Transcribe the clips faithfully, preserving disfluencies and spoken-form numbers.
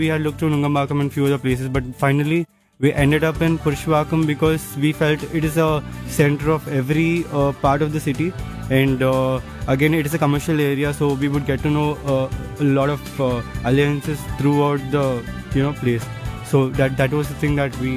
We had looked to Nungambakkam and few other places, but finally we ended up in Purushavakkam because we felt it is a center of every uh, part of the city, and uh, again it is a commercial area, so we would get to know uh, a lot of uh, alliances throughout the you know place. So that that was the thing that we.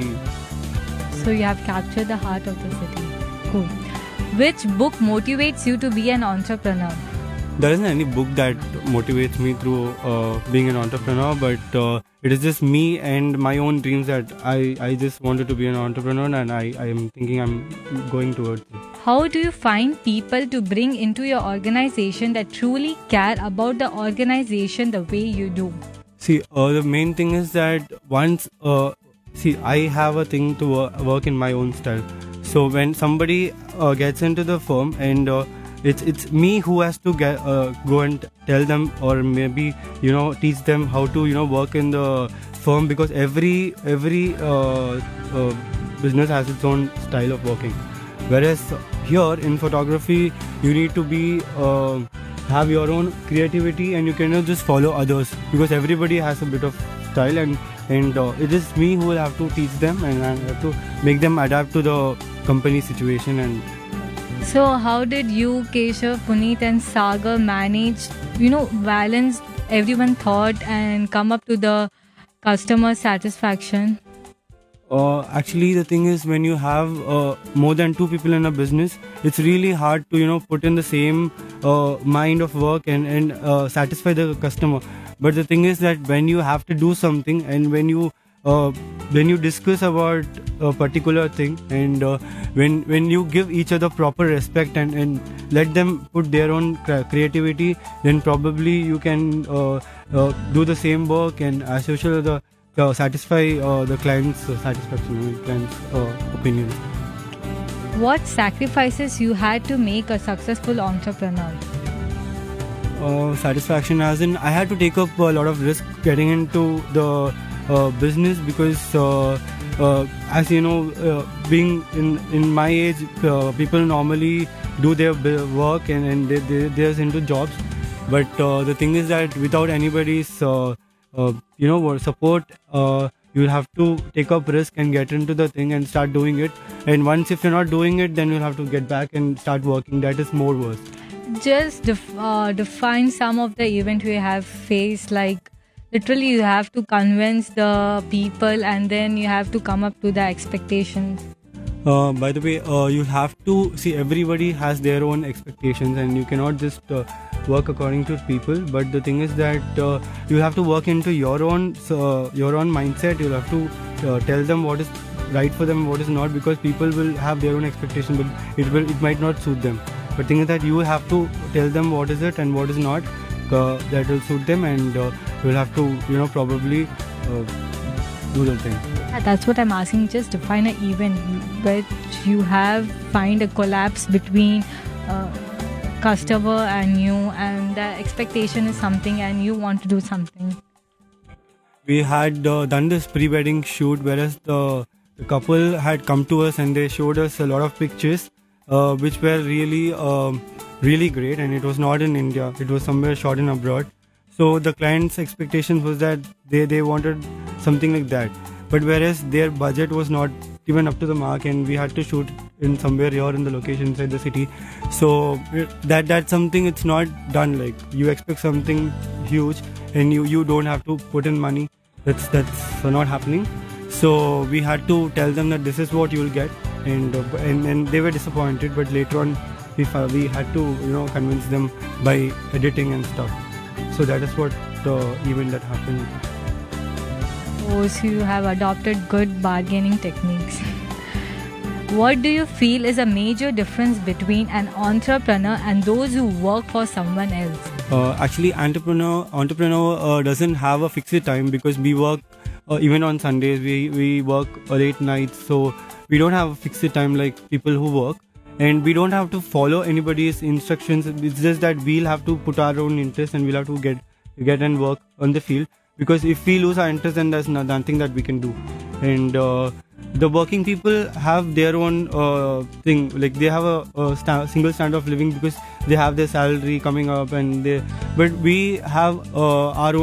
So you have captured the heart of the city. Cool. Which book motivates you to be an entrepreneur? There isn't any book that motivates me through uh, being an entrepreneur, but uh, it is just me and my own dreams that I, I just wanted to be an entrepreneur, and I, I am thinking I'm going towards it. How do you find people to bring into your organization that truly care about the organization the way you do? See, uh, the main thing is that once, uh, see, I have a thing to wor- work in my own style. So when somebody uh, gets into the firm and uh, It's it's me who has to get uh, go and tell them, or maybe you know teach them how to you know work in the firm, because every every uh, uh, business has its own style of working. Whereas here in photography, you need to be uh, have your own creativity, and you cannot just follow others, because everybody has a bit of style, and and uh, it is me who will have to teach them, and I have to make them adapt to the company situation. And so how did you, Keshav, Puneet and Sagar manage, you know, balance everyone's thought and come up to the customer satisfaction? Uh, actually, the thing is, when you have uh, more than two people in a business, it's really hard to, you know, put in the same uh, mind of work and, and uh, satisfy the customer. But the thing is that when you have to do something, and when you uh, when you discuss about a particular thing, and uh, when when you give each other proper respect, and, and let them put their own creativity, then probably you can uh, uh, do the same work, and as usual the uh, satisfy uh, the client's uh, satisfaction, client's uh, opinion. What sacrifices you had to make a successful entrepreneur? Uh, satisfaction as in I had to take up a lot of risk getting into the uh, business, because uh, uh, as you know, uh, being in, in my age, uh, people normally do their work, and, and they, they, they're into jobs. But uh, the thing is that without anybody's uh, uh, you know support, uh, you'll have to take up risk and get into the thing and start doing it. And once if you're not doing it, then you'll have to get back and start working. That is more worse. Just def- uh, define some of the event we have faced, like literally you have to convince the people, and then you have to come up to the expectations. Uh, by the way, uh, you have to see, everybody has their own expectations, and you cannot just uh, work according to people. But the thing is that uh, you have to work into your own uh, your own mindset. You have to uh, tell them what is right for them, what is not, because people will have their own expectations, but it will it might not suit them. But the thing is that you have to tell them what is it and what is not, uh, that will suit them, and uh, you will have to you know probably uh, do the thing. Yeah, that's what I'm asking. Just define an event which you have find a collapse between uh, customer and you, and the expectation is something and you want to do something. We had uh, done this pre-wedding shoot, whereas the, the couple had come to us and they showed us a lot of pictures uh, which were really um, really great, and it was not in India, it was somewhere shot in abroad. So the client's expectation was that they, they wanted something like that, but whereas their budget was not even up to the mark, and we had to shoot in somewhere here in the location inside the city. So that that's something, it's not done. Like, you expect something huge and you you don't have to put in money. That's that's not happening. So we had to tell them that this is what you will get, and uh, and, and they were disappointed. But later on, we we had to you know convince them by editing and stuff. So that is what the event that happened. Oh, so you have adopted good bargaining techniques. What do you feel is a major difference between an entrepreneur and those who work for someone else? Uh, actually, entrepreneur entrepreneur uh, doesn't have a fixed time, because we work uh, even on Sundays. We we work late nights, so we don't have a fixed time like people who work, and we don't have to follow anybody's instructions. It's just that we'll have to put our own interest, and we'll have to get get and work on the field. Because if we lose our interest, then there's nothing that we can do. And uh, the working people have their own uh, thing, like they have a, a sta- single standard of living, because they have their salary coming up, and they but we have uh, our own